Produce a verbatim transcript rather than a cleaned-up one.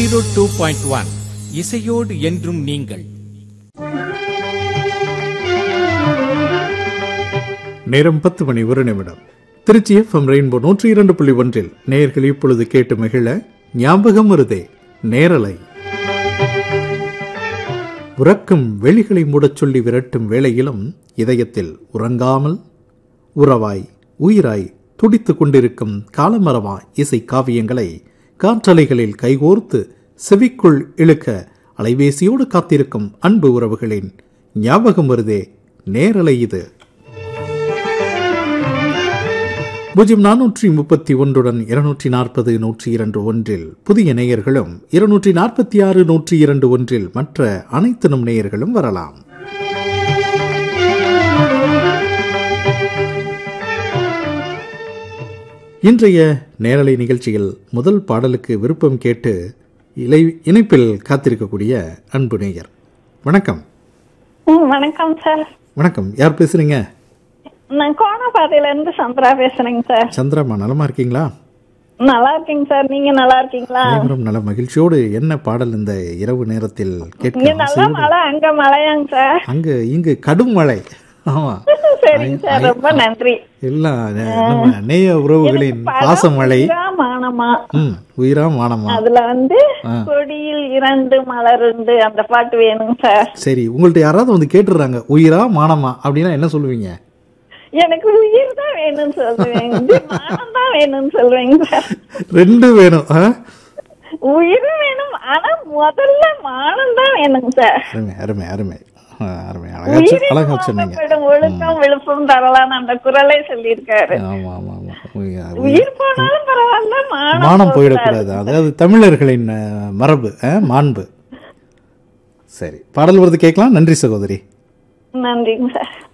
Zero two point one இசையோடு என்றும் நீங்கள். நேரம் பத்து மணி ஒரு நிமிடம். திருச்சி எஃப்எம் ரெயின்போ நூற்றி இரண்டு புள்ளி ஒன்றில் நேயர்கள் இப்பொழுது கேட்டு மகிழ ஞாபகம் வருதே நேரலை. உறக்கும் வெளிகளை மூடச் சொல்லி விரட்டும் வேளையிலும் இதயத்தில் உறங்காமல் உறவாய் உயிராய் துடித்துக் கொண்டிருக்கும் காலமரமா இசை காவியங்களை காற்றலைகளில் கைகோர்த்து செவிக்குள் இழுக்க அலைபேசியோடு காத்திருக்கும் அன்பு உறவுகளின் ஞாபகம் வருதே நேரலை இது. பூஜ்ஜியம் நானூற்றி முப்பத்தி ஒன்றுடன் இருநூற்றி நாற்பது நூற்றி இரண்டு ஒன்றில் புதிய நேயர்களும் இருநூற்றி நாற்பத்தி ஆறு நூற்றி இரண்டு ஒன்றில் மற்ற அனைத்து நம் நேயர்களும் வரலாம். இன்றைய நேரலை நிகழ்ச்சியில் முதல் பாடலுக்கு விருப்பம் கேட்டு இலை இணைப்பில் காத்திருக்கக்கூடிய அன்பு நேயர். வணக்கம். வணக்கம் சார். வணக்கம். யார் பேசுறீங்க? நான் கோணப்பாதையில இருந்து சந்திரா பேசுறேங்க சார். சந்திராமா, நலமா இருக்கீங்களா? நல்லா இருக்கீங்க சார். நீங்க நல்லா இருக்கீங்களா? நல்ல மகிழ்ச்சியோடு. என்ன பாடல் இந்த இரவு நேரத்தில் கேட்க? நல்ல மழை, அங்க மழையாங்க சார்? அங்க இங்கு கடும் மழை. ஆமா, சரிங்க சார், ரொம்ப நன்றி. எல்லாம் நம்ம நேய உறவுகளின் பாச மழை. மானமா உயிரா மானமா, அதுல வந்து கொடியில் இரண்டு மலருண்டு அந்த பாட்டு வேணுங்க சார். சரி, உங்கள்ட்ட யாராவது வந்து கேட்டுறாங்க உயிரா மானமா அப்படின்னா என்ன சொல்லுவீங்க? எனக்கு உயிர் தான் வேணும்னு சொல்லுவேங்க, மானம் தான் வேணும்னு சொல்லுவேங்க சார். ரெண்டு வேணும், உயிர் வேணும், ஆனா முதல்ல மானம் தான் வேணுங்க சார். அருமை அருமை அருமை அருமை, அழகா அழகா சொன்னீங்க. ஒழுக்கம் விழுப்பும் தரலாம் அந்த குரலை சொல்லியிருக்காரு. ஆமா ஆமா ஆமா, உயிர் போனாலும் பரவாயில்ல, மானம் போயிடக்கூடாது. அதாவது தமிழர்களின் மரபு, மாண்பு. சரி, பாடல் வருது கேட்கலாம். நன்றி சகோதரி. நன்றிங்க சார்.